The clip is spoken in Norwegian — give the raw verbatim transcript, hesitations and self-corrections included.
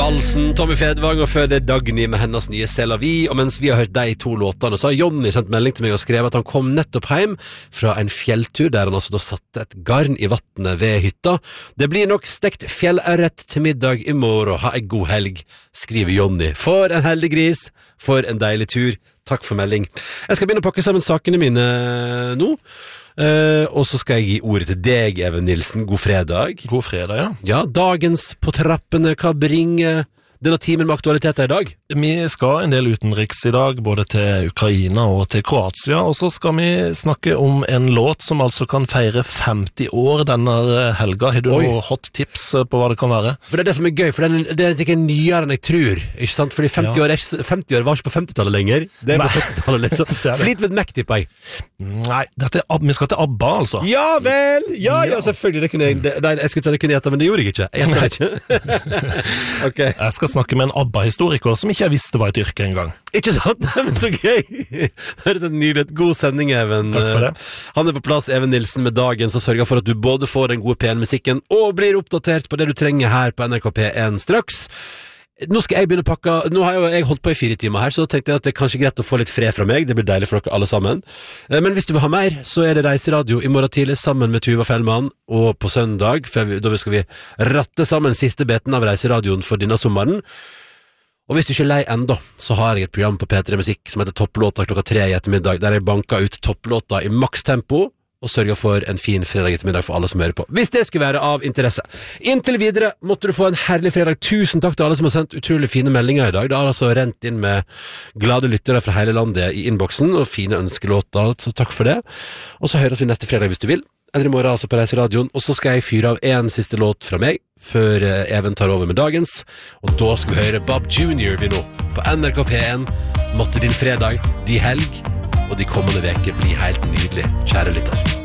Valsen, Tommy Fedvang og før det Dagny med hennes nye C'est la vie. Og mens vi har hørt de to låtene, så har Jonny sendt melding til meg og skrevet at han kom nettopp hjem fra en fjelltur der han altså da satte et garn i vattnet ved hytta. Det blir nok stekt fjellørret til middag i morgen. Ha en god helg, skriver Jonny. For en heldig gris, for en deilig tur. Takk for melding. Jeg skal begynne å pakke sammen sakene mine nå. Uh, og så skal jeg gi ordet til deg, Even Nilsen. God fredag. God fredag, ja. Ja, dagens på trappene. Hva bringer denne timen med aktualiteter i dag? Vi skal en del utenriks i dag, både til Ukraina og til Kroatia, og så skal vi snakke om en låt som altså kan feire femti år denne helga. Har du Oi. noen hot tips på hva det kan være? For det er det som er gøy, for det er, det er ikke nyere enn jeg tror, ikke sant? Fordi femti, Ja. år, er ikke, femti år var ikke på femtitallet lenger. Det er på syttitallet liksom. Det er det. Fleetwood Mac, tipper jeg. Nei, dette er, Ab- vi skal til ABBA, altså. Ja vel! Ja, ja, Ja. selvfølgelig. Det kunne jeg, det, nei, jeg skulle si det kunne jeg gjette, men det gjorde jeg ikke. Jeg gjetter det ikke. Ok. Jeg skal snakke med en ABBA-historiker som ikke jeg visste var et yrke engang. Ikke sant? Nei, men så gøy! Det er en nydelig, god sending, Even. Takk for det. Han er på plass, Even Nilsen, med dagen, som sørger for at du både får den gode P en-musikken og blir oppdatert på det du trenger her på N R K P en straks. Nå skal jeg begynne å pakke. Nå har jo jeg holdt på i fire timer her, så tenkte jeg at det er kanskje greit å få litt fred fra meg. Det blir deilig for dere alle sammen. Men hvis du vil ha mer, så er det Reiseradio i morgen tidlig sammen med Tuva Fellmann, og på søndag, for vi, da skal vi ratte sammen siste beten av Reiseradioen for denne sommeren. Og hvis du ikke er lei enda, så har jeg et program på P tre Musikk som heter Topplåta klokka tre i ettermiddag, der jeg banker ut topplåta i maks tempo og sørger for en fin fredag ettermiddag for alle som hører på. Hvis det skulle være av interesse. Inntil videre måtte du få en herlig fredag. Tusen takk til alle som har sendt utrolig fine meldinger i dag. Det har altså rent inn med glade lyttere fra hele landet i innboksen, og fine ønskelåter, så takk for det. Og så høres vi neste fredag hvis du vil. Eller i morgen altså på Reiseradioen. Og så skal jeg fyre av en siste låt fra meg, før Even tar over med dagens. Og da skal vi høre Bob junior vi nå, på N R K P en. Måtte din fredag, de helg, og de kommende veker bli helt nydelig, kjære lytter.